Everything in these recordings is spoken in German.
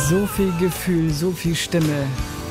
So viel Gefühl, so viel Stimme.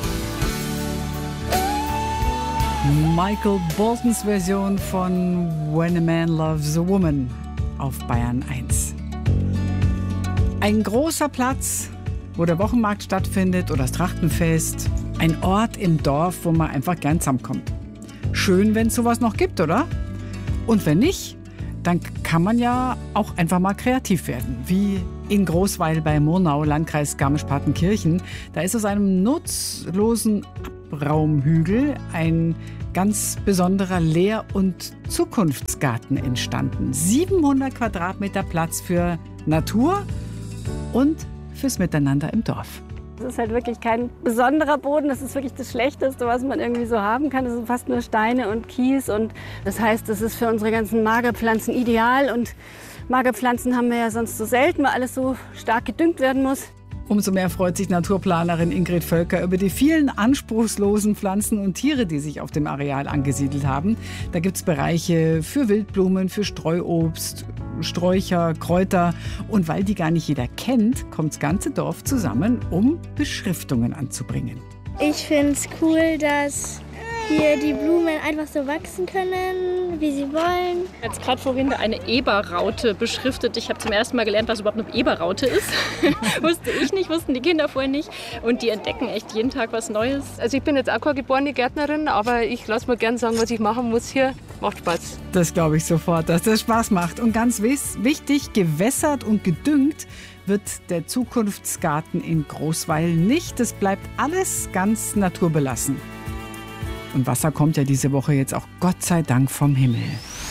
Michael Boltons Version von When a Man Loves a Woman auf Bayern 1. Ein großer Platz, wo der Wochenmarkt stattfindet oder das Trachtenfest. Ein Ort im Dorf, wo man einfach gern zusammenkommt. Schön, wenn es sowas noch gibt, oder? Und wenn nicht, dann kann man ja auch einfach mal kreativ werden. Wie in Großweil bei Murnau, Landkreis Garmisch-Partenkirchen. Da ist aus einem nutzlosen Abraumhügel ein ganz besonderer Lehr- und Zukunftsgarten entstanden. 700 Quadratmeter Platz für Natur und fürs Miteinander im Dorf. Es ist halt wirklich kein besonderer Boden, das ist wirklich das Schlechteste, was man irgendwie so haben kann. Das sind fast nur Steine und Kies und das heißt, das ist für unsere ganzen Magerpflanzen ideal und Magerpflanzen haben wir ja sonst so selten, weil alles so stark gedüngt werden muss. Umso mehr freut sich Naturplanerin Ingrid Völker über die vielen anspruchslosen Pflanzen und Tiere, die sich auf dem Areal angesiedelt haben. Da gibt es Bereiche für Wildblumen, für Streuobst, Sträucher, Kräuter. Und weil die gar nicht jeder kennt, kommt das ganze Dorf zusammen, um Beschriftungen anzubringen. Ich finde es cool, dass hier die Blumen einfach so wachsen können, wie sie wollen. Jetzt gerade vorhin eine Eberraute beschriftet. Ich habe zum ersten Mal gelernt, was überhaupt eine Eberraute ist. Wusste ich nicht, wussten die Kinder vorher nicht. Und die entdecken echt jeden Tag was Neues. Also ich bin jetzt auch keine geborene Gärtnerin, aber ich lasse mir gerne sagen, was ich machen muss hier. Macht Spaß. Das glaube ich sofort, dass das Spaß macht. Und ganz wichtig, gewässert und gedüngt wird der Zukunftsgarten in Großweil nicht. Es bleibt alles ganz naturbelassen. Und Wasser kommt ja diese Woche jetzt auch Gott sei Dank vom Himmel.